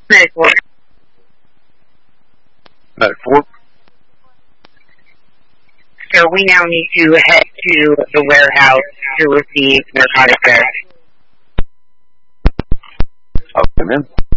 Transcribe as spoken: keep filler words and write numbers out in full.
Medic four. Medic four. Sir, we now need to head to the warehouse to receive narcotic there. I'll come in.